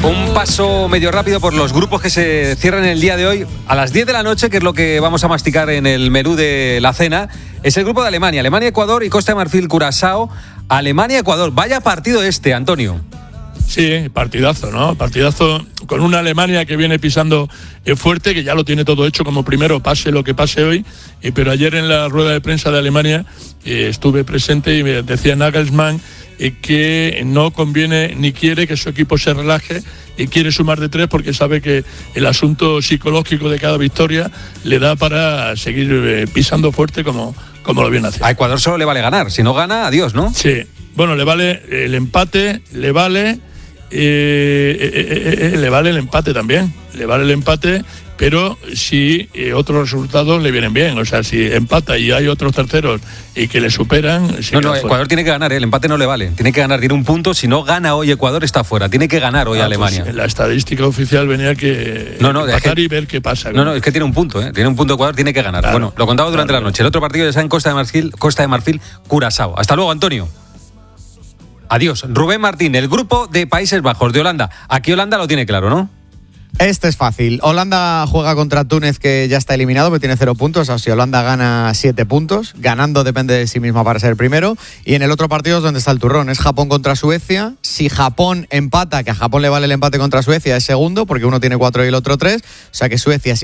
Un paso medio rápido por los grupos que se cierran el día de hoy. A las 10 de la noche, que es lo que vamos a masticar en el menú de la cena, es el grupo de Alemania. Alemania, Ecuador y Costa de Marfil, Curazao. Alemania, Ecuador. Vaya partido este, Antonio. Sí, partidazo, ¿no? Partidazo con una Alemania que viene pisando fuerte, que ya lo tiene todo hecho como primero, pase lo que pase hoy. Pero ayer en la rueda de prensa de Alemania estuve presente y me decía Nagelsmann que no conviene ni quiere que su equipo se relaje y quiere sumar de 3 porque sabe que el asunto psicológico de cada victoria le da para seguir pisando fuerte como lo viene haciendo. A Ecuador solo le vale ganar, si no gana, adiós, ¿no? Sí, bueno, le vale el empate, le vale el empate también, le vale el empate, pero si otros resultados le vienen bien, o sea, si empata y hay otros terceros y que le superan... No, Ecuador tiene que ganar, el empate no le vale, tiene que ganar, tiene un punto, si no gana hoy Ecuador está fuera, tiene que ganar hoy Alemania. Pues en la estadística oficial venía que empatar y ver qué pasa. No, es que tiene un punto, tiene un punto Ecuador, tiene que ganar. Claro, bueno, lo contaba durante la noche, el otro partido ya está en Costa de Marfil, Curazao. Hasta luego, Antonio. Adiós. Rubén Martín, el grupo de Países Bajos, de Holanda. Aquí Holanda lo tiene claro, ¿no? Este es fácil. Holanda juega contra Túnez, que ya está eliminado, porque tiene 0 puntos. O sea, si Holanda gana 7 puntos, ganando depende de sí misma para ser primero. Y en el otro partido es donde está el turrón, es Japón contra Suecia. Si Japón empata, que a Japón le vale el empate contra Suecia, es segundo, porque uno tiene 4 y el otro 3. O sea que Suecia, si